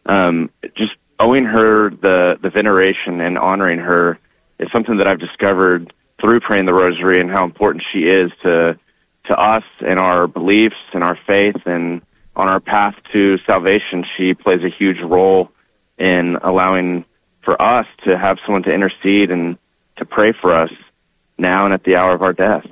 just owing her the veneration and honoring her is something that I've discovered through praying the rosary, and how important she is to us and our beliefs and our faith, and on our path to salvation. She plays a huge role in allowing for us to have someone to intercede and to pray for us now and at the hour of our death.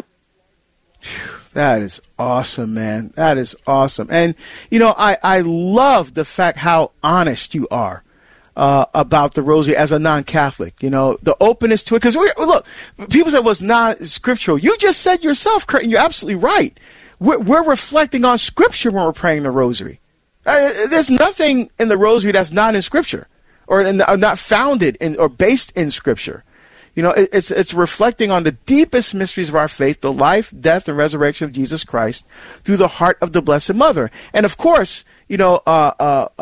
That is awesome, man. That is awesome. And, I love the fact how honest you are about the rosary as a non-Catholic. The openness to it. Because, look, people say, well, it's not scriptural. You just said yourself, Kurt, and you're absolutely right. We're reflecting on Scripture when we're praying the rosary. There's nothing in the rosary that's not in Scripture, or not founded in or based in Scripture. It's reflecting on the deepest mysteries of our faith, the life, death, and resurrection of Jesus Christ through the heart of the Blessed Mother. And of course, Mark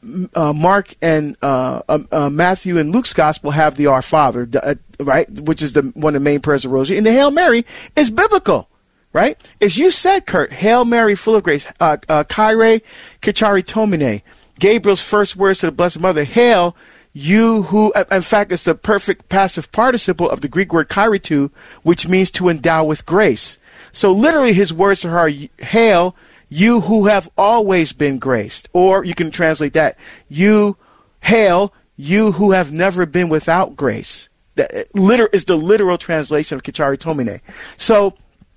and Matthew and Luke's Gospel have the Our Father, right, which is one of the main prayers of the Rosary. And the Hail Mary is biblical, right? As you said, Kurt, Hail Mary, full of grace, Kyrie Tomine, Gabriel's first words to the Blessed Mother, Hail, you who, in fact, it's the perfect passive participle of the Greek word kairitou, which means to endow with grace. So literally his words to her are, Hail, you who have always been graced. Or you can translate that, Hail, you who have never been without grace. That is the literal translation of Kyrie Tomine. So,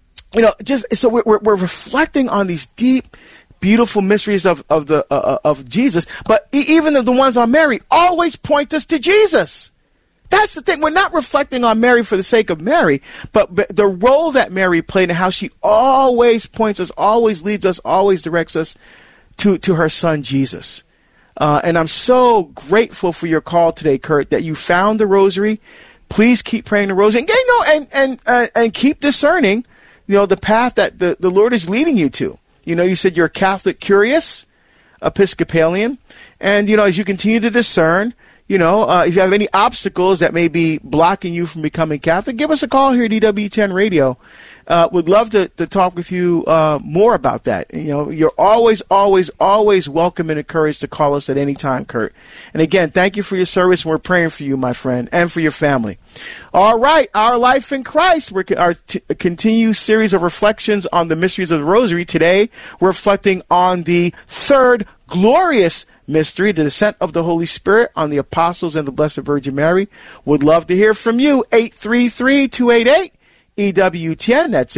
we're reflecting on these deep, beautiful mysteries of Jesus, but even the ones on Mary always point us to Jesus. That's the thing. We're not reflecting on Mary for the sake of Mary, but the role that Mary played and how she always points us, always leads us, always directs us to her son Jesus. And I'm so grateful for your call today, Kurt, that you found the Rosary. Please keep praying the Rosary, and keep discerning, the path that the Lord is leading you to. You said you're Catholic curious, Episcopalian, and, as you continue to discern, if you have any obstacles that may be blocking you from becoming Catholic, give us a call here at EWTN Radio. Would love to talk with you more about that. You're always, always, always welcome and encouraged to call us at any time, Kurt. And again, thank you for your service, and we're praying for you, my friend, and for your family. All right, Our Life in Christ, our continued series of reflections on the mysteries of the Rosary. Today, we're reflecting on the third glorious mystery, the descent of the Holy Spirit on the apostles and the Blessed Virgin Mary. Would love to hear from you. 833-288. EWTN, that's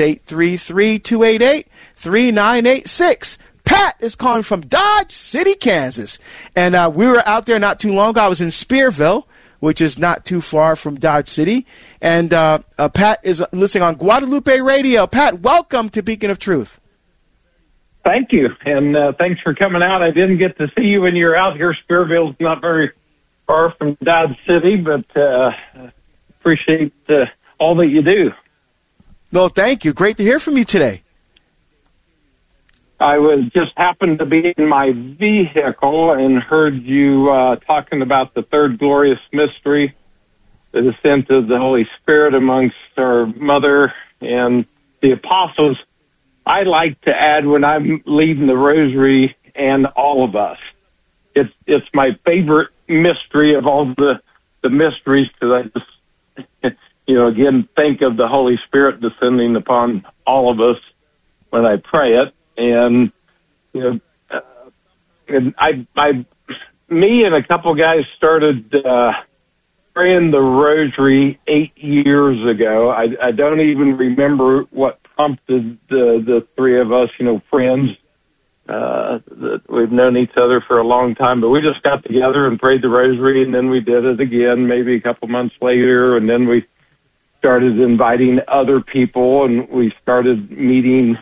833-288-3986. Pat is calling from Dodge City, Kansas. And we were out there not too long ago. I was in Spearville, which is not too far from Dodge City. And Pat is listening on Guadalupe Radio. Pat, welcome to Beacon of Truth. Thank you, and thanks for coming out. I didn't get to see you when you were out here. Spearville's not very far from Dodge City, but appreciate all that you do. Well, thank you. Great to hear from you today. I just happened to be in my vehicle and heard you talking about the third glorious mystery, the descent of the Holy Spirit amongst our mother and the apostles. I like to add, when I'm leading the Rosary, and all of us, it's my favorite mystery of all the mysteries, because I just, again, think of the Holy Spirit descending upon all of us when I pray it. And, me and a couple guys started praying the Rosary 8 years ago. I don't even remember what prompted the three of us, friends. That we've known each other for a long time, but we just got together and prayed the Rosary, and then we did it again maybe a couple months later, and then we started inviting other people, and we started meeting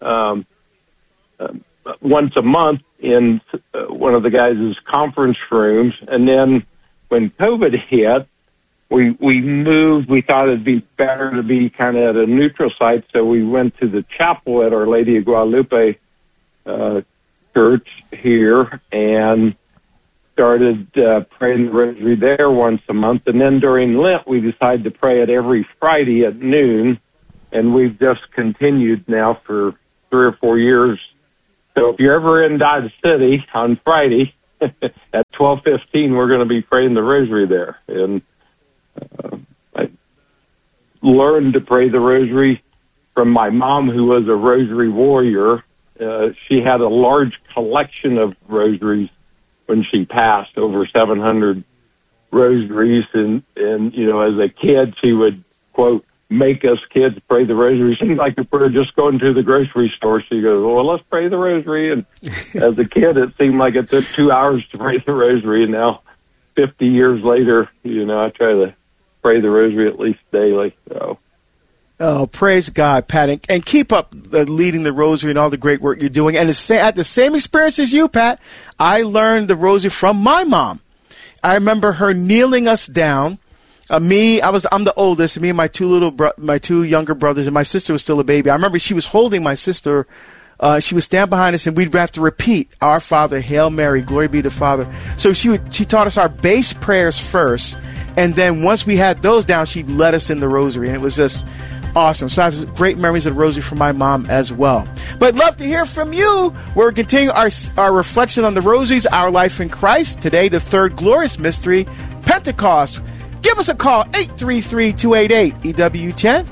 once a month in one of the guys' conference rooms. And then when COVID hit, we moved. We thought it'd be better to be kind of at a neutral site, so we went to the chapel at Our Lady of Guadalupe church here and started praying the Rosary there once a month. And then during Lent, we decided to pray it every Friday at noon, and we've just continued now for 3 or 4 years. So if you're ever in Dodge City on Friday at 12 12:15, we're going to be praying the rosary there. And I learned to pray the rosary from my mom, who was a rosary warrior. She had a large collection of rosaries when she passed, over 700 rosaries. And as a kid, she would, quote, make us kids pray the rosary. Seemed like if we were just going to the grocery store, she goes, well, let's pray the rosary. And as a kid, it seemed like it took 2 hours to pray the rosary. And now, 50 years later, I try to pray the rosary at least daily. So. Oh, praise God, Pat. And keep up leading the rosary and all the great work you're doing. And at the same experience as you, Pat, I learned the rosary from my mom. I remember her kneeling us down. I'm the oldest. Me and my two younger brothers, and my sister was still a baby. I remember she was holding my sister. She would stand behind us, and we'd have to repeat Our Father, Hail Mary, Glory be to the Father. So she taught us our base prayers first, and then once we had those down, she led us in the rosary, and it was just awesome. So I have great memories of the rosary from my mom as well. But love to hear from you. We're continuing our reflection on the rosaries, our life in Christ. Today, the third glorious mystery, Pentecost. Give us a call, 833-288-EWTN,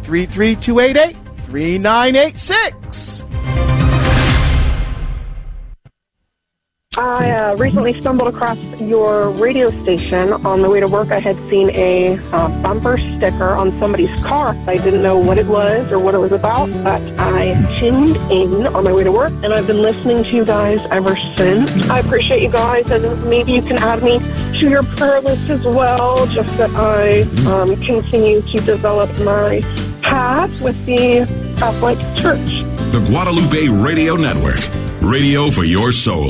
833-288-3986. I recently stumbled across your radio station. On the way to work, I had seen a bumper sticker on somebody's car. I didn't know what it was or what it was about, but I tuned in on my way to work, and I've been listening to you guys ever since. I appreciate you guys, and maybe you can add me to your prayer list as well, just that I continue to develop my path with the Catholic Church. The Guadalupe Radio Network, radio for your soul.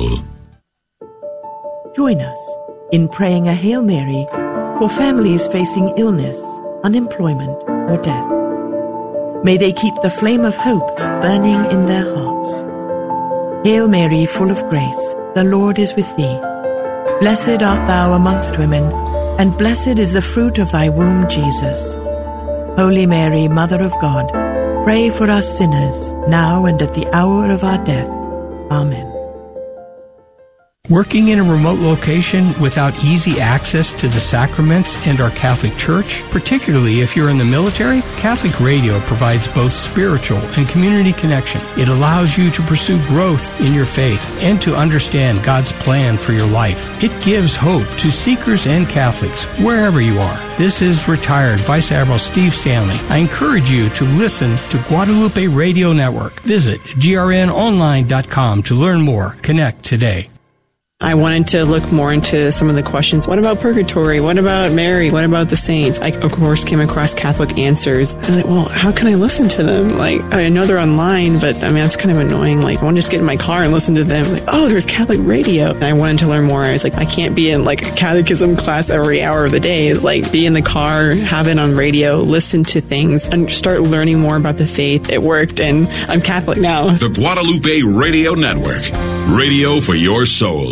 Join us in praying a Hail Mary for families facing illness, unemployment, or death. May they keep the flame of hope burning in their hearts. Hail Mary, full of grace, the Lord is with thee. Blessed art thou amongst women, and blessed is the fruit of thy womb, Jesus. Holy Mary, Mother of God, pray for us sinners, now and at the hour of our death. Amen. Working in a remote location without easy access to the sacraments and our Catholic Church, particularly if you're in the military, Catholic Radio provides both spiritual and community connection. It allows you to pursue growth in your faith and to understand God's plan for your life. It gives hope to seekers and Catholics wherever you are. This is retired Vice Admiral Steve Stanley. I encourage you to listen to Guadalupe Radio Network. Visit grnonline.com to learn more. Connect today. I wanted to look more into some of the questions. What about purgatory? What about Mary? What about the saints? I, of course, came across Catholic Answers. I was like, well, how can I listen to them? Like, I know they're online, but I mean, that's kind of annoying. Like, I want to just get in my car and listen to them. Like, oh, there's Catholic radio. And I wanted to learn more. I was like, I can't be in like a catechism class every hour of the day. It's like, be in the car, have it on radio, listen to things, and start learning more about the faith. It worked, and I'm Catholic now. The Guadalupe Radio Network, radio for your soul.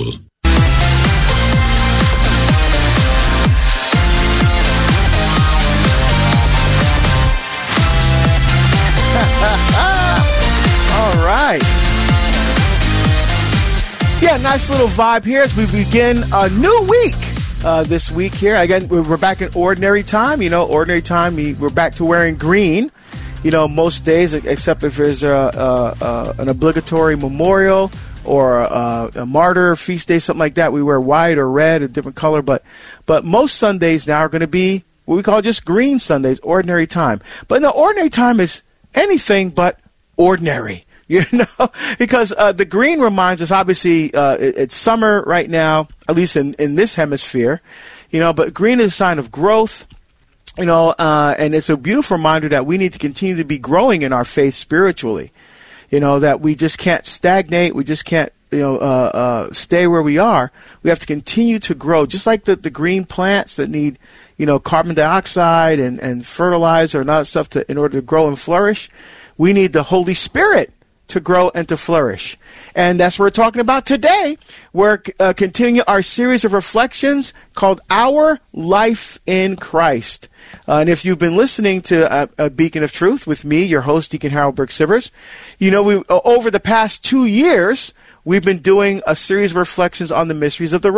Yeah, nice little vibe here as we begin a new week this week here. Again, we're back in ordinary time. Ordinary time, we're back to wearing green, most days, except if there's an obligatory memorial or a martyr feast day, something like that. We wear white or red, a different color. But most Sundays now are going to be what we call just green Sundays, ordinary time. But no, ordinary time is anything but ordinary. Because the green reminds us, obviously, it's summer right now, at least in this hemisphere, but green is a sign of growth, and it's a beautiful reminder that we need to continue to be growing in our faith spiritually, that we just can't stagnate. We just can't, stay where we are. We have to continue to grow, just like the green plants that need, carbon dioxide and fertilizer and other stuff in order to grow and flourish. We need the Holy Spirit to grow and to flourish. And that's what we're talking about today. We're continuing our series of reflections called Our Life in Christ. And if you've been listening to a Beacon of Truth with me, your host, Deacon Harold Burke-Sivers, we over the past 2 years, we've been doing a series of reflections on the mysteries of the Rosary.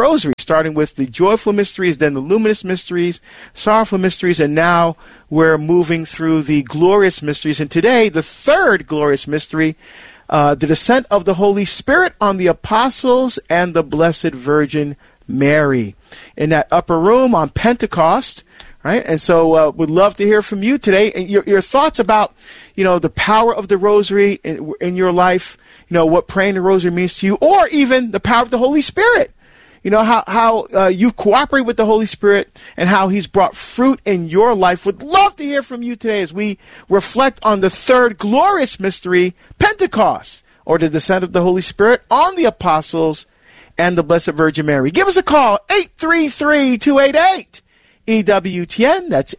starting with the joyful mysteries, then the luminous mysteries, sorrowful mysteries, and now we're moving through the glorious mysteries. And today, the third glorious mystery, the descent of the Holy Spirit on the apostles and the Blessed Virgin Mary in that upper room on Pentecost. Right, and so we'd love to hear from you today, and your thoughts about, the power of the Rosary in your life. What praying the Rosary means to you, or even the power of the Holy Spirit. How you've cooperated with the Holy Spirit and how He's brought fruit in your life. Would love to hear from you today as we reflect on the third glorious mystery, Pentecost, or the descent of the Holy Spirit on the apostles and the Blessed Virgin Mary. Give us a call, 833-288. EWTN, that's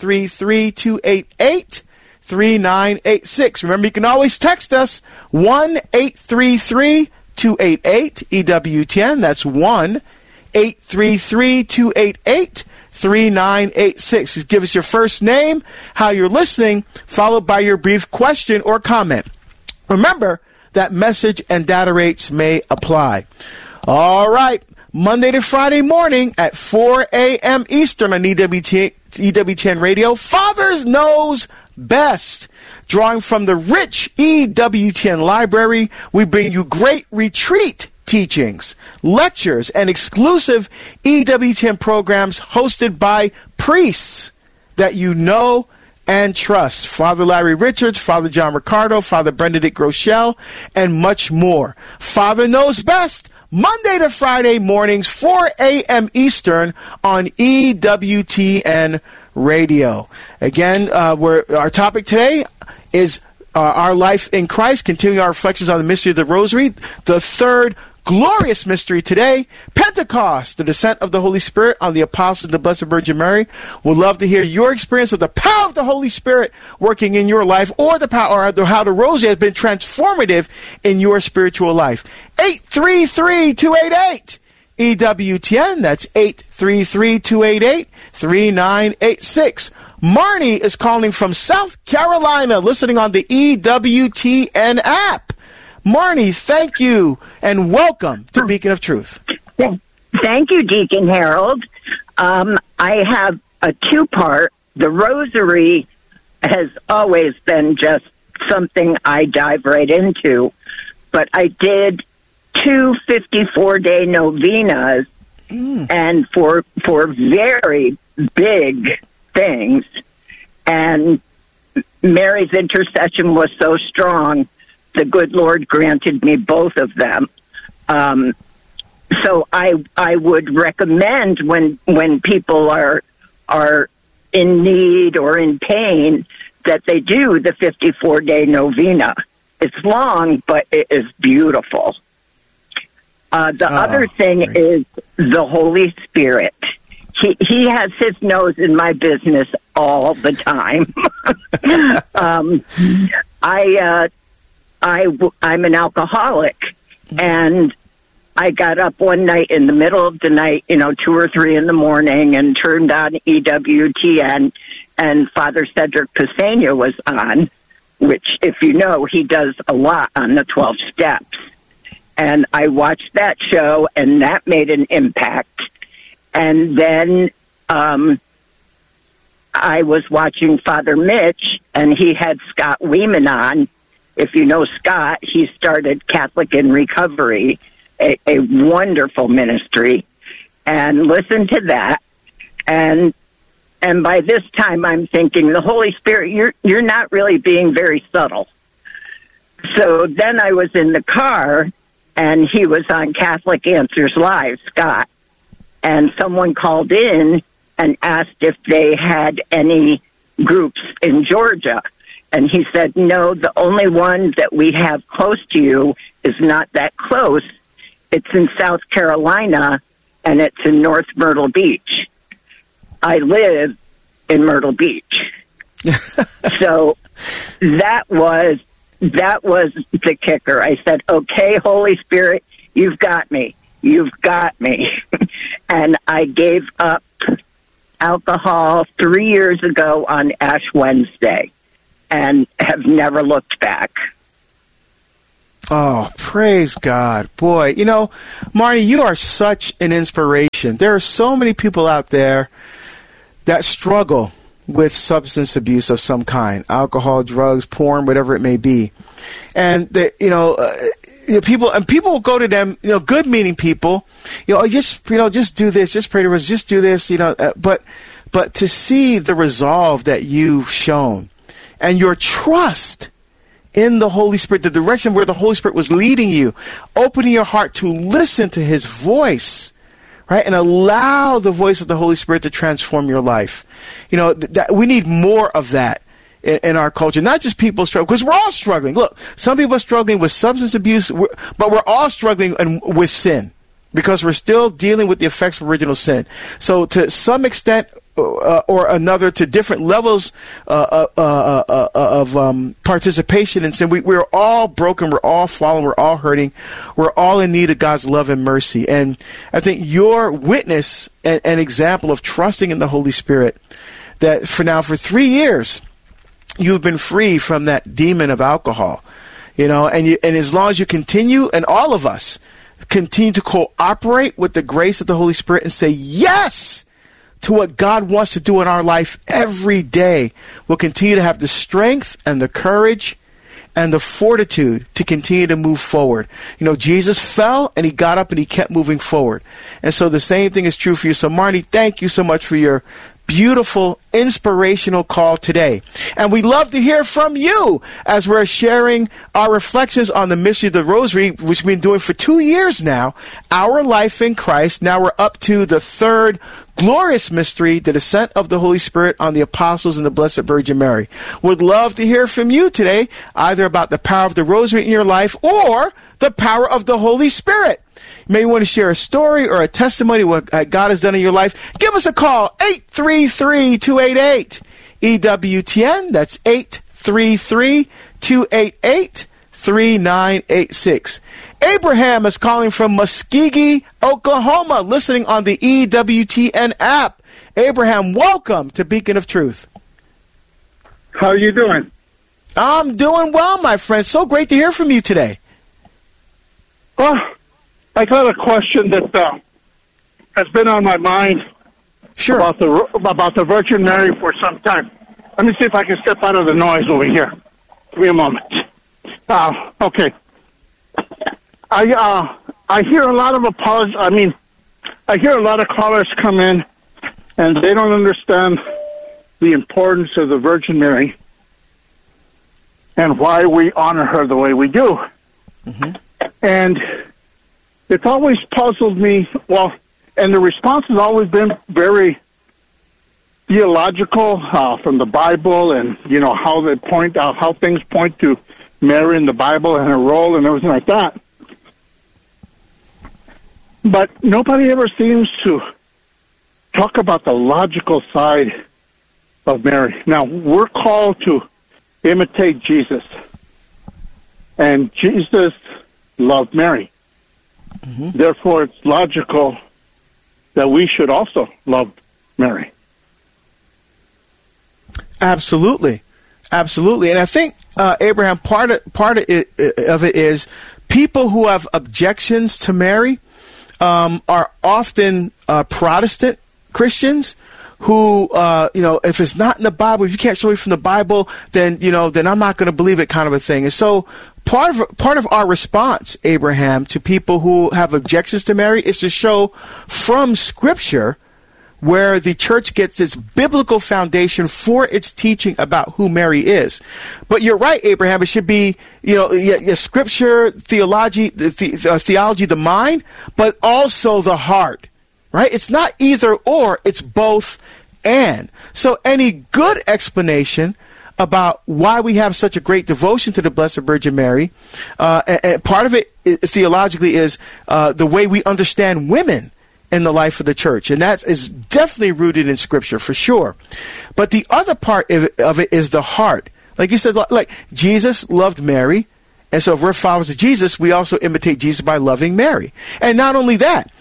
833-288-3986. Remember, you can always text us, 1-833-288-EWTN, that's 1-833-288-3986. Just give us your first name, how you're listening, followed by your brief question or comment. Remember that message and data rates may apply. All right. Monday to Friday morning at 4 a.m. Eastern on EWTN Radio. Fathers Knows Best. Drawing from the rich EWTN library, we bring you great retreat teachings, lectures, and exclusive EWTN programs hosted by priests that you know and trust. Father Larry Richards, Father John Ricardo, Father Benedict Groeschel, and much more. Father Knows Best. Monday to Friday mornings, 4 a.m. Eastern on EWTN Radio. Again, our topic today is our life in Christ, continuing our reflections on the mystery of the Rosary. The third glorious mystery today, Pentecost, the descent of the Holy Spirit on the apostles and the Blessed Virgin Mary. We'd love to hear your experience of the power of the Holy Spirit working in your life, or the power, or how the Rosary has been transformative in your spiritual life. 833-288 EWTN. That's 833-288-3986. Marnie is calling from South Carolina, listening on the EWTN app. Marnie, thank you, and welcome to Beacon of Truth. Thank you, Deacon Harold. I have a two-part. The Rosary has always been just something I dive right into, but I did 2 54-day novenas, and for very big things, and Mary's intercession was so strong, the good Lord granted me both of them. So I would recommend when people are in need or in pain that they do the 54-day novena. It's long, but it is beautiful. The other thing is the Holy Spirit. He has his nose in my business all the time. I'm an alcoholic, and I got up one night in the middle of the night, 2 or 3 in the morning, and turned on EWTN, and Father Cedric Pisania was on, which, if you know, he does a lot on the 12 steps. And I watched that show, and that made an impact. And then I was watching Father Mitch, and he had Scott Weeman on. If you know Scott, he started Catholic in Recovery, a wonderful ministry, and listened to that. And by this time, I'm thinking, the Holy Spirit, you're not really being very subtle. So then I was in the car, and he was on Catholic Answers Live, Scott. And someone called in and asked if they had any groups in Georgia. And he said, no, the only one that we have close to you is not that close. It's in South Carolina, and it's in North Myrtle Beach. I live in Myrtle Beach. So that was the kicker. I said, okay, Holy Spirit, you've got me. You've got me. And I gave up alcohol 3 years ago on Ash Wednesday and have never looked back. Oh, praise God. Boy, you know, Marnie, you are such an inspiration. There are so many people out there that struggle with substance abuse of some kind, alcohol, drugs, porn, whatever it may be. And, people will go to them, good-meaning people, just do this, just pray to us, just do this, but to see the resolve that you've shown and your trust in the Holy Spirit, the direction where the Holy Spirit was leading you, opening your heart to listen to his voice, right? And allow the voice of the Holy Spirit to transform your life. We need more of that in our culture, not just people struggling, because we're all struggling. Look, some people are struggling with substance abuse, but we're all struggling with sin because we're still dealing with the effects of original sin. So to some extent or another, to different levels of participation in sin, we're all broken, we're all fallen, we're all hurting, we're all in need of God's love and mercy. And I think your witness and example of trusting in the Holy Spirit, that for 3 years, you've been free from that demon of alcohol, and as long as you continue, and all of us continue to cooperate with the grace of the Holy Spirit and say yes to what God wants to do in our life every day, we'll continue to have the strength and the courage and the fortitude to continue to move forward. Jesus fell and he got up and he kept moving forward. And so the same thing is true for you. So Marnie, thank you so much for your beautiful, inspirational call today. And we love to hear from you as we're sharing our reflections on the mystery of the Rosary, which we've been doing for 2 years now, Our Life in Christ. Now we're up to the third glorious mystery, the descent of the Holy Spirit on the apostles and the Blessed Virgin Mary. Would love to hear from you today, either about the power of the Rosary in your life or the power of the Holy Spirit. You may want to share a story or a testimony what God has done in your life. Give us a call, 833-288-EWTN. That's 833-288-3986. Abraham is calling from Muskogee, Oklahoma, listening on the EWTN app. Abraham, welcome to Beacon of Truth. How are you doing? I'm doing well, my friend. So great to hear from you today. Well, I got a question that has been on my mind about the Virgin Mary for some time. Let me see if I can step out of the noise over here. Give me a moment. Okay. I hear a lot of I hear a lot of callers come in, and they don't understand the importance of the Virgin Mary and why we honor her the way we do. Mm-hmm. And it's always puzzled me, and the response has always been very theological from the Bible, and, how they point out, how things point to Mary in the Bible and her role and everything like that. But nobody ever seems to talk about the logical side of Mary. Now, we're called to imitate Jesus, and Jesus loved Mary. Mm-hmm. Therefore, it's logical that we should also love Mary. Absolutely. And I think, Abraham, part of it is people who have objections to Mary are often Protestant Christians who, if it's not in the Bible, if you can't show me from the Bible, then I'm not going to believe it, kind of a thing. And so part of our response, Abraham, to people who have objections to Mary is to show from Scripture where the church gets its biblical foundation for its teaching about who Mary is. But you're right, Abraham, it should be, Scripture, theology, the mind, but also the heart, right? It's not either or, it's both and. So any good explanation about why we have such a great devotion to the Blessed Virgin Mary, and part of it theologically is the way we understand women in the life of the church. And that is definitely rooted in Scripture, for sure. But the other part of it is the heart. Like you said, like Jesus loved Mary. And so if we're followers of Jesus, we also imitate Jesus by loving Mary. And not only that,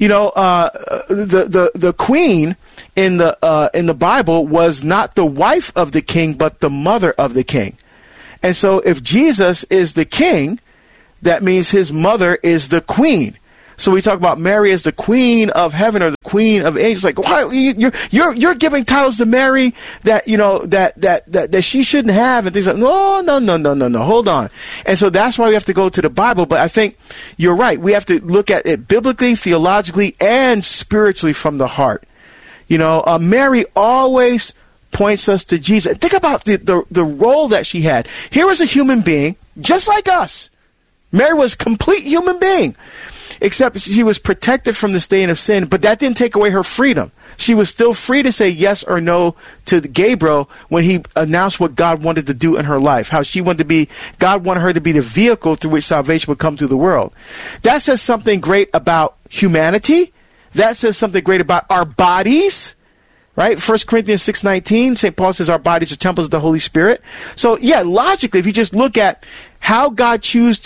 the queen in the Bible was not the wife of the king, but the mother of the king. And so if Jesus is the king, that means his mother is the queen. So we talk about Mary as the queen of heaven or the queen of angels. Like, why you're giving titles to Mary that, you know, that she shouldn't have, and things like, no, hold on. And so that's why we have to go to the Bible. But I think you're right. We have to look at it biblically, theologically, and spiritually from the heart. You know, Mary always points us to Jesus. Think about the role that she had. Here was a human being, just like us. Mary was a complete human being, except she was protected from the stain of sin, but that didn't take away her freedom. She was still free to say yes or no to Gabriel when he announced what God wanted to do in her life, how she wanted to be, God wanted her to be the vehicle through which salvation would come to the world. That says something great about humanity. That says something great about our bodies. Right? 1 Corinthians 6:19, St. Paul says our bodies are temples of the Holy Spirit. So, yeah, logically, if you just look at how God chose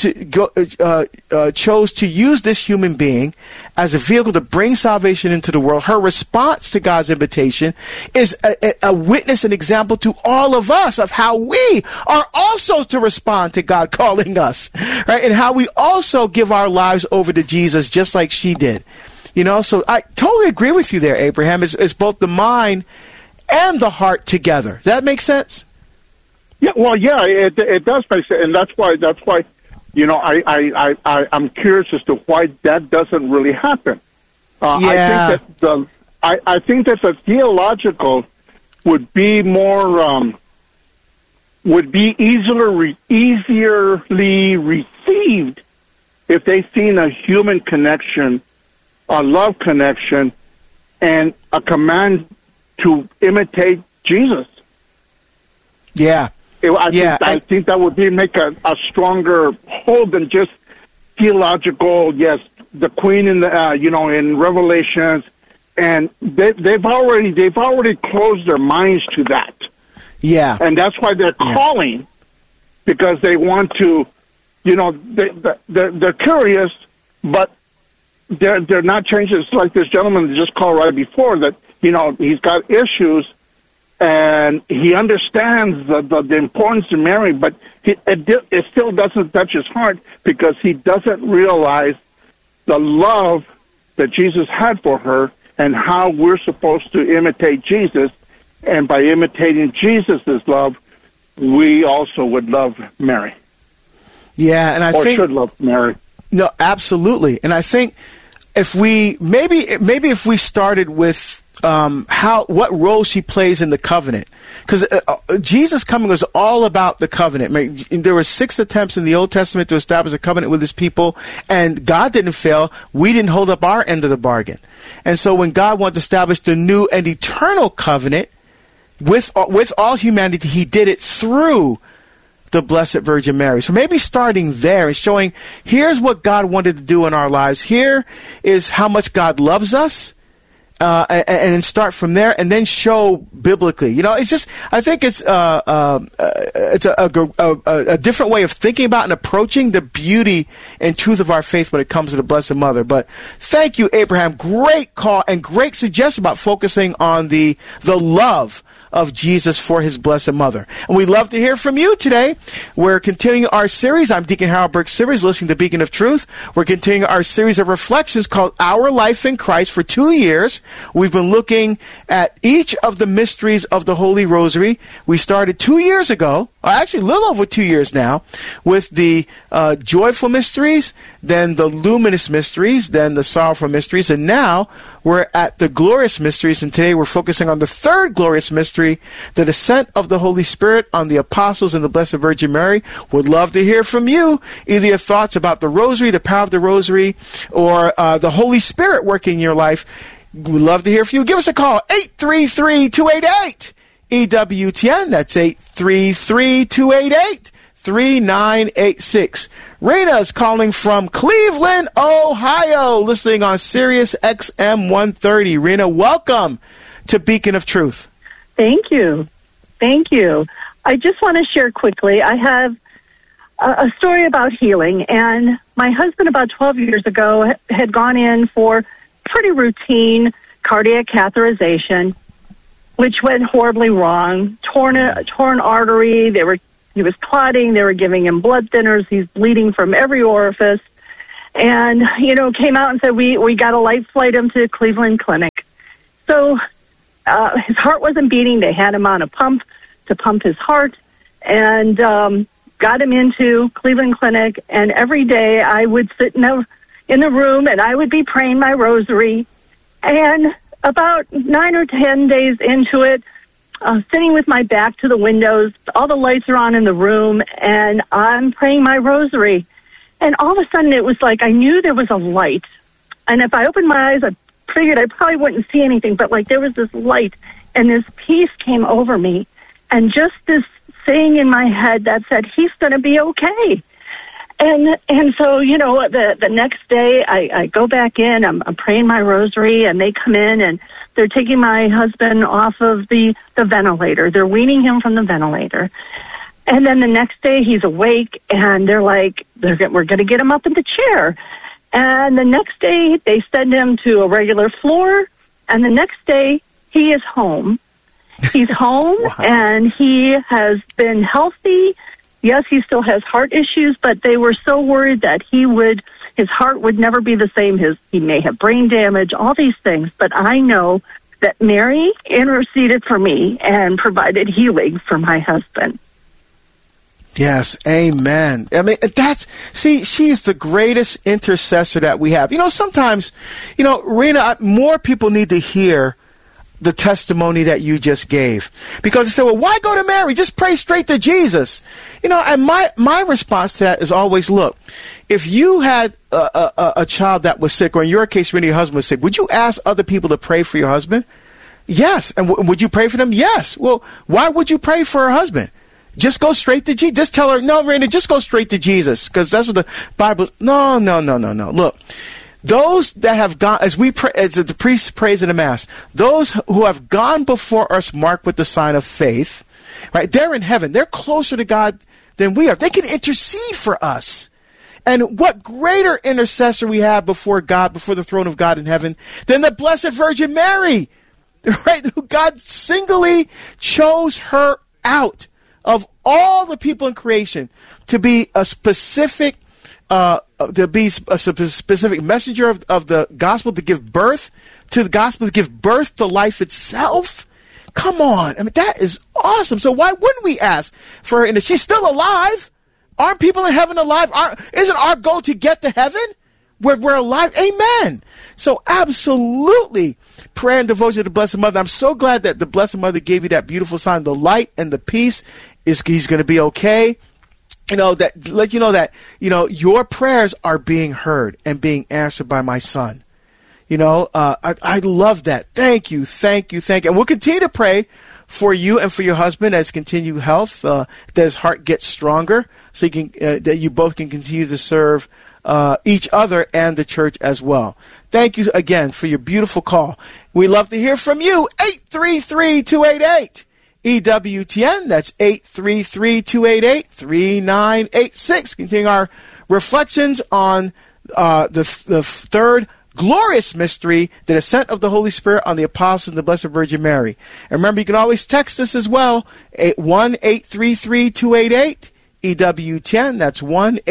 to use this human being as a vehicle to bring salvation into the world, her response to God's invitation is a witness, an example to all of us of how we are also to respond to God calling us, right? And how we also give our lives over to Jesus just like she did. You know, so I totally agree with you there, Abraham. It's both the mind and the heart together. Does that make sense? Yeah, well, yeah, it does make sense, and that's why, you know, I'm curious as to why that doesn't really happen. Yeah. I think that the theological would be more would be easily received if they seen a human connection, a love connection, and a command to imitate Jesus. Yeah. I think that would make a stronger hold than just theological. Yes, the queen in the in Revelations, and they've already closed their minds to that. Yeah, and that's why they're calling, because they want to, they're curious, but they're not changing. It's like this gentleman that just called right before that. He's got issues. And he understands the importance of Mary, but it still doesn't touch his heart because he doesn't realize the love that Jesus had for her and how we're supposed to imitate Jesus. And by imitating Jesus' love, we also would love Mary. Yeah, and I think should love Mary. No, absolutely. And I think if we maybe if we started with what role she plays in the covenant, because Jesus' coming was all about the covenant. There were 6 attempts in the Old Testament to establish a covenant with his people, and God didn't fail. We didn't hold up our end of the bargain. And so when God wanted to establish the new and eternal covenant with all humanity, he did it through the Blessed Virgin Mary. So maybe starting there and showing, here's what God wanted to do in our lives. Here is how much God loves us. And start from there, and then show biblically. It's just, I think it's a different way of thinking about and approaching the beauty and truth of our faith when it comes to the Blessed Mother. But thank you, Abraham. Great call and great suggestion about focusing on the love of Jesus for his Blessed Mother. And we'd love to hear from you today. We're continuing our series. I'm Deacon Harold Burke Sivers, listening to Beacon of Truth. We're continuing our series of reflections called Our Life in Christ for 2 years. We've been looking at each of the mysteries of the Holy Rosary. We started 2 years ago, actually a little over 2 years now, with the joyful mysteries, then the luminous mysteries, then the sorrowful mysteries, and now we're at the glorious mysteries, and today we're focusing on the third glorious mystery, the descent of the Holy Spirit on the apostles and the Blessed Virgin Mary. Would love to hear from you, either your thoughts about the Rosary, the power of the Rosary, or the Holy Spirit working in your life. We'd love to hear from you. Give us a call, 833-288-EWTN. That's 833-288-3986. Rena's calling from Cleveland, Ohio, listening on Sirius XM 130. Rena, welcome to Beacon of Truth. Thank you. I just want to share quickly. I have a story about healing, and my husband about 12 years ago had gone in for pretty routine cardiac catheterization, which went horribly wrong. Torn artery. They were He was clotting. They were giving him blood thinners. He's bleeding from every orifice. And, came out and said, we got to light flight him to Cleveland Clinic. So his heart wasn't beating. They had him on a pump to pump his heart, and got him into Cleveland Clinic. And every day I would sit in the room, and I would be praying my rosary. And about 9 or 10 days into it, sitting with my back to the windows, all the lights are on in the room, and I'm praying my rosary. And all of a sudden, it was like I knew there was a light. And if I opened my eyes, I figured I probably wouldn't see anything, but like there was this light, and this peace came over me. And just this saying in my head that said, he's going to be okay. And so, the next day I go back in, I'm praying my rosary, and they come in and they're taking my husband off of the ventilator. They're weaning him from the ventilator. And then the next day he's awake, and they're like, we're going to get him up in the chair. And the next day they send him to a regular floor, and the next day he is home. He's home. Wow. And he has been healthy. Yes, he still has heart issues, but they were so worried that his heart would never be the same. He may have brain damage, all these things. But I know that Mary interceded for me and provided healing for my husband. Yes, amen. I mean, she is the greatest intercessor that we have. Sometimes, Rena, more people need to hear the testimony that you just gave, because they say, well, why go to Mary? Just pray straight to Jesus. And my response to that is always, look, if you had a child that was sick, or in your case, when your husband was sick, would you ask other people to pray for your husband? Yes. And would you pray for them? Yes. Well, why would you pray for her husband? Just go straight to Jesus. Just tell her, no, Raina, just go straight to Jesus, because that's what the Bible. No. Look, those that have gone, as the priest prays in the Mass, those who have gone before us marked with the sign of faith, right? They're in heaven. They're closer to God than we are. They can intercede for us. And what greater intercessor we have before God, before the throne of God in heaven, than the Blessed Virgin Mary, right? Who God singly chose her out of all the people in creation to be a specific messenger of the gospel, to give birth to the gospel, to give birth to life itself. Come on. I mean, that is awesome. So why wouldn't we ask for her? And she's still alive. Aren't people in heaven alive? Isn't our goal to get to heaven where we're alive? Amen. So absolutely, prayer and devotion to the Blessed Mother. I'm so glad that the Blessed Mother gave you that beautiful sign. The light and the peace he's going to be okay. Let you know that, your prayers are being heard and being answered by my son. I love that. Thank you. And we'll continue to pray for you and for your husband as continued health, that his heart gets stronger, so that you both can continue to serve each other and the church as well. Thank you again for your beautiful call. We love to hear from you. 833-288. EWTN, that's 833-288-3986. Continuing our reflections on the third glorious mystery, the descent of the Holy Spirit on the apostles and the Blessed Virgin Mary. And remember, you can always text us as well, 1-833-288 EWTN. That's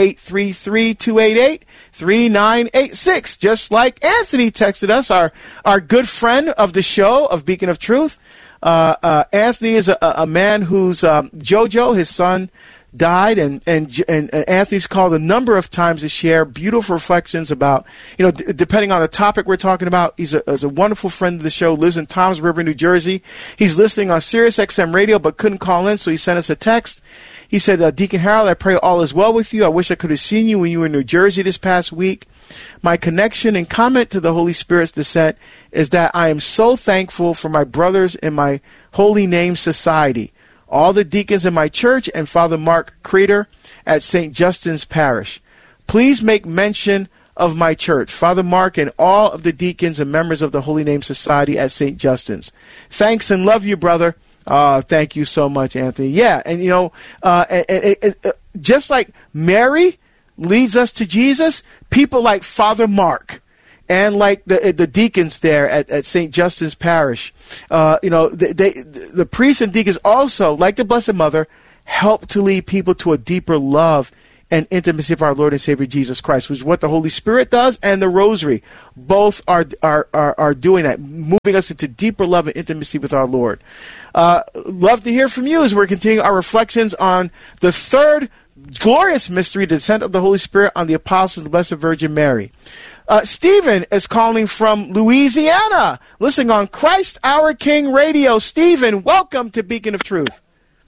1-833-288-3986. Just like Anthony texted us, our good friend of the show of Beacon of Truth. Anthony is a man whose Jojo, his son, died, and Anthony's called a number of times to share beautiful reflections about, depending on the topic we're talking about. He's a wonderful friend of the show, lives in Toms River, New Jersey. He's listening on Sirius XM radio but couldn't call in, so he sent us a text. He said, Deacon Harold, I pray all is well with you. I wish I could have seen you when you were in New Jersey this past week. My connection and comment to the Holy Spirit's descent is that I am so thankful for my brothers in my Holy Name Society, all the deacons in my church, and Father Mark Creeder at St. Justin's Parish. Please make mention of my church, Father Mark, and all of the deacons and members of the Holy Name Society at St. Justin's. Thanks and love you, brother. Thank you so much, Anthony. Yeah, and just like Mary leads us to Jesus, people like Father Mark and like the deacons there at St. Justin's Parish, the priests and deacons also, like the Blessed Mother, help to lead people to a deeper love and intimacy of our Lord and Savior Jesus Christ, which is what the Holy Spirit does, and the Rosary. Both are doing that, moving us into deeper love and intimacy with our Lord. Love to hear from you as we're continuing our reflections on the third glorious mystery, the descent of the Holy Spirit on the apostles of the Blessed Virgin Mary. Stephen is calling from Louisiana, listening on Christ Our King Radio. Stephen, welcome to Beacon of Truth.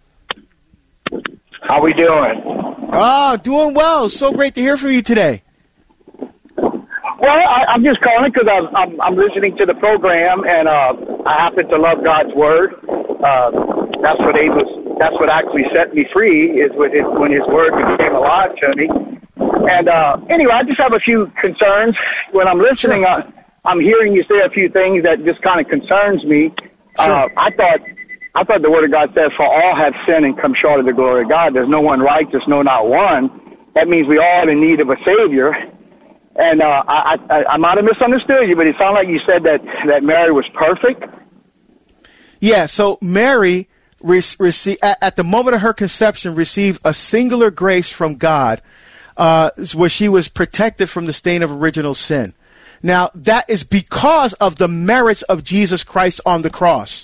How we doing? Doing well. So great to hear from you today. Well, I'm just calling because I'm listening to the program, and I happen to love God's Word. That's what actually set me free, is when His Word became alive to me. And anyway, I just have a few concerns. When I'm listening, sure. I'm hearing you say a few things that just kind of concerns me. Sure. I thought the Word of God says, "For all have sinned and come short of the glory of God." There's no one righteous, no, not one. That means we all are in need of a Savior. And I might have misunderstood you, but it sounded like you said that Mary was perfect. Yeah, so Mary, at the moment of her conception, received a singular grace from God, where she was protected from the stain of original sin. Now, that is because of the merits of Jesus Christ on the cross.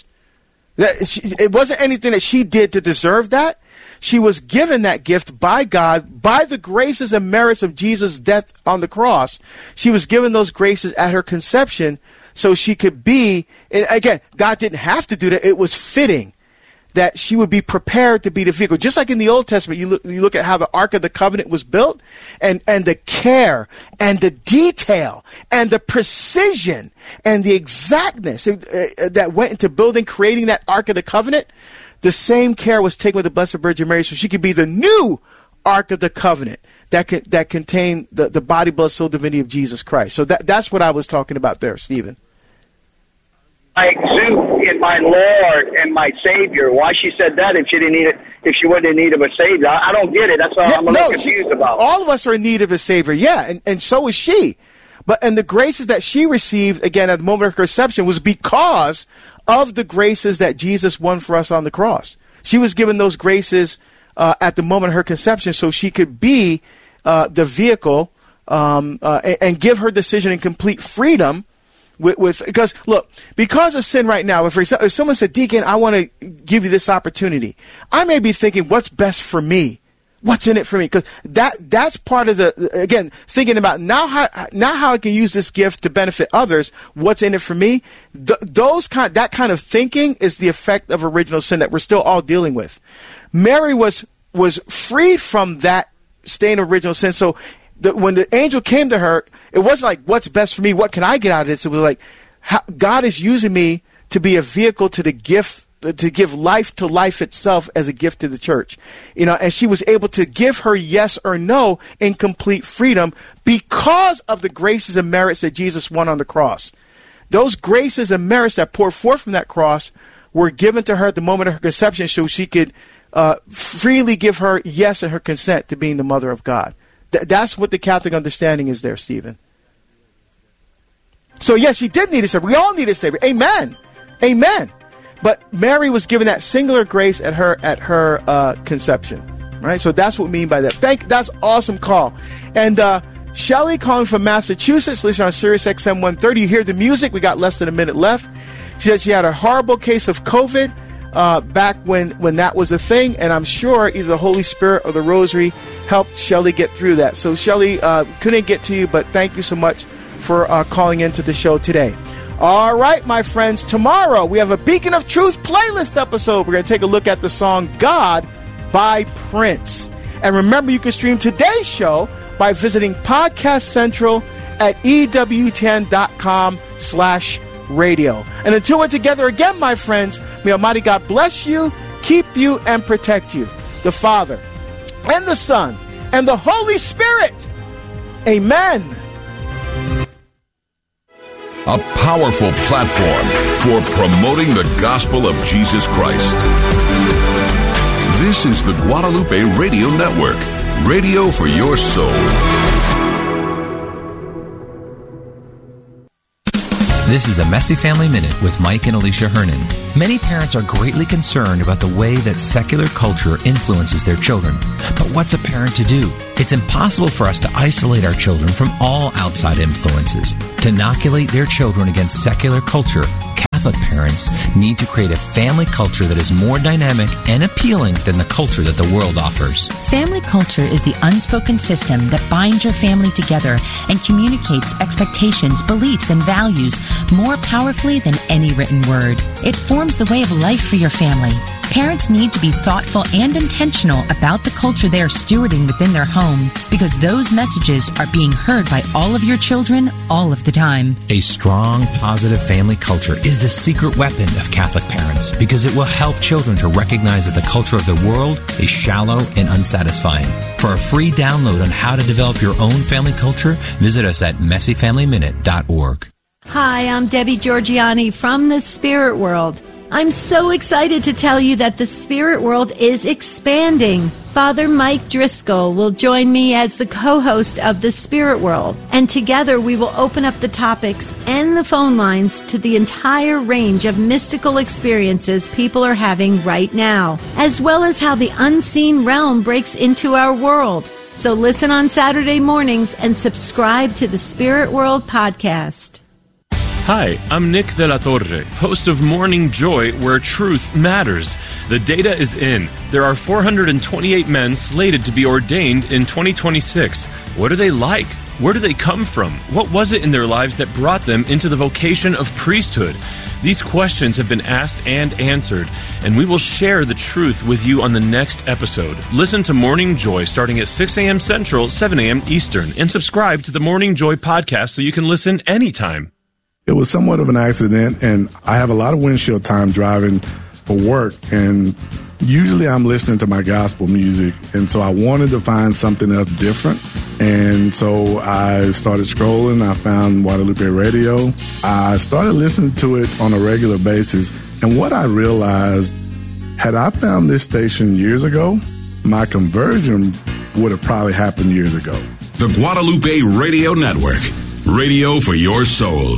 It wasn't anything that she did to deserve that. She was given that gift by God, by the graces and merits of Jesus' death on the cross. She was given those graces at her conception so she could be, and again, God didn't have to do that. It was fitting that she would be prepared to be the vehicle. Just like in the Old Testament, you look at how the Ark of the Covenant was built, and the care and the detail and the precision and the exactness that went into building, creating that Ark of the Covenant. The same care was taken with the Blessed Virgin Mary, so she could be the new Ark of the Covenant that contained the body, blood, soul, divinity of Jesus Christ. So that's what I was talking about there, Stephen. I exude in my Lord and my Savior. Why she said that if she didn't need it, if she wouldn't need of a Savior? I don't get it. That's what I'm a little confused about. All of us are in need of a Savior, yeah, and so is she. And the graces that she received, again, at the moment of her conception, was because of the graces that Jesus won for us on the cross. She was given those graces at the moment of her conception so she could be the vehicle and give her decision in complete freedom because, look, because of sin right now, if someone said, "Deacon, I want to give you this opportunity," I may be thinking, what's best for me? What's in it for me? Because that's part of again, thinking about now how I can use this gift to benefit others. What's in it for me? That kind of thinking is the effect of original sin that we're still all dealing with. Mary was freed from that stain of original sin. So when the angel came to her, it wasn't like, what's best for me? What can I get out of this? It was like, God is using me to be a vehicle to the gift, to give life to life itself as a gift to the church. And she was able to give her yes or no in complete freedom because of the graces and merits that Jesus won on the cross. Those graces and merits that poured forth from that cross were given to her at the moment of her conception so she could freely give her yes and her consent to being the mother of God. That's what the Catholic understanding is there, Stephen. So yes, she did need a Savior. We all need a Savior. Amen. Amen. But Mary was given that singular grace at her conception, right? So that's what we mean by that. That's awesome call. And Shelly calling from Massachusetts, listening on Sirius XM 130. You hear the music. We got less than a minute left. She said she had a horrible case of COVID back when that was a thing, and I'm sure either the Holy Spirit or the Rosary helped Shelly get through that. So Shelly, couldn't get to you, but thank you so much for calling into the show today. All right, my friends, tomorrow we have a Beacon of Truth playlist episode. We're going to take a look at the song God by Prince. And remember, you can stream today's show by visiting Podcast Central at EWTN.com/radio. And until we're together again, my friends, may Almighty God bless you, keep you, and protect you. The Father, and the Son, and the Holy Spirit. Amen. A powerful platform for promoting the gospel of Jesus Christ. This is the Guadalupe Radio Network, radio for your soul. This is a Messy Family Minute with Mike and Alicia Hernon. Many parents are greatly concerned about the way that secular culture influences their children. But what's a parent to do? It's impossible for us to isolate our children from all outside influences. To inoculate their children against secular culture, Catholic parents need to create a family culture that is more dynamic and appealing than the culture that the world offers. Family culture is the unspoken system that binds your family together and communicates expectations, beliefs, and values more powerfully than any written word. It forms the way of life for your family. Parents need to be thoughtful and intentional about the culture they are stewarding within their home, because those messages are being heard by all of your children all of the time. A strong, positive family culture is the secret weapon of Catholic parents, because it will help children to recognize that the culture of the world is shallow and unsatisfying. For a free download on how to develop your own family culture, visit us at messyfamilyminute.org. Hi, I'm Debbie Georgiani from the Spirit World. I'm so excited to tell you that the Spirit World is expanding. Father Mike Driscoll will join me as the co-host of the Spirit World, and together we will open up the topics and the phone lines to the entire range of mystical experiences people are having right now, as well as how the unseen realm breaks into our world. So listen on Saturday mornings and subscribe to the Spirit World podcast. Hi, I'm Nick De La Torre, host of Morning Joy, where truth matters. The data is in. There are 428 men slated to be ordained in 2026. What are they like? Where do they come from? What was it in their lives that brought them into the vocation of priesthood? These questions have been asked and answered, and we will share the truth with you on the next episode. Listen to Morning Joy starting at 6 a.m. Central, 7 a.m. Eastern, and subscribe to the Morning Joy podcast so you can listen anytime. It was somewhat of an accident, and I have a lot of windshield time driving for work, and usually I'm listening to my gospel music, and so I wanted to find something else different, and so I started scrolling. I found Guadalupe Radio. I started listening to it on a regular basis, and what I realized, had I found this station years ago, my conversion would have probably happened years ago. The Guadalupe Radio Network, radio for your soul.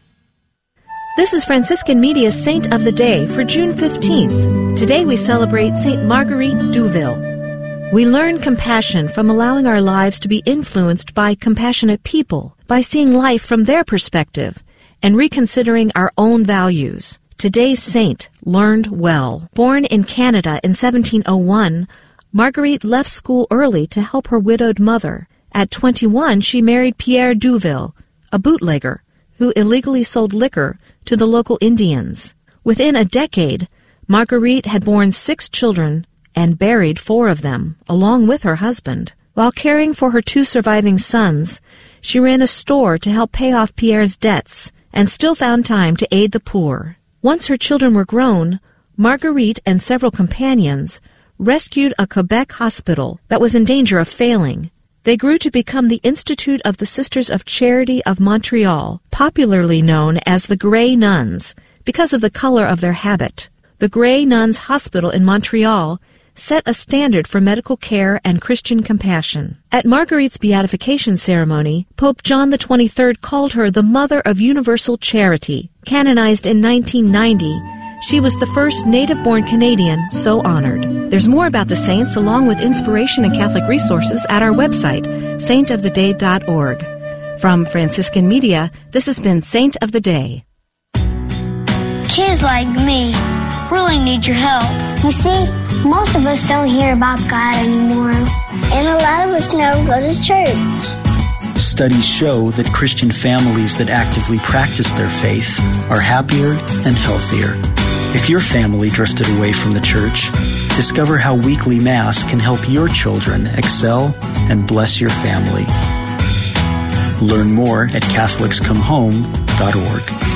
This is Franciscan Media's Saint of the Day for June 15th. Today we celebrate Saint Marguerite Douville. We learn compassion from allowing our lives to be influenced by compassionate people, by seeing life from their perspective, and reconsidering our own values. Today's saint learned well. Born in Canada in 1701, Marguerite left school early to help her widowed mother. At 21, she married Pierre Douville, a bootlegger, who illegally sold liquor to the local Indians. Within a decade, Marguerite had borne 6 children and buried 4 of them, along with her husband. While caring for her 2 surviving sons, she ran a store to help pay off Pierre's debts and still found time to aid the poor. Once her children were grown, Marguerite and several companions rescued a Quebec hospital that was in danger of failing. They grew to become the Institute of the Sisters of Charity of Montreal, popularly known as the Grey Nuns, because of the color of their habit. The Grey Nuns Hospital in Montreal set a standard for medical care and Christian compassion. At Marguerite's beatification ceremony, Pope John XXIII called her the Mother of Universal Charity. Canonized in 1990, she was the first native-born Canadian so honored. There's more about the saints along with inspiration and Catholic resources at our website, saintoftheday.org. From Franciscan Media, this has been Saint of the Day. Kids like me really need your help. You see, most of us don't hear about God anymore, and a lot of us never go to church. Studies show that Christian families that actively practice their faith are happier and healthier. If your family drifted away from the church, discover how weekly Mass can help your children excel and bless your family. Learn more at CatholicsComeHome.org.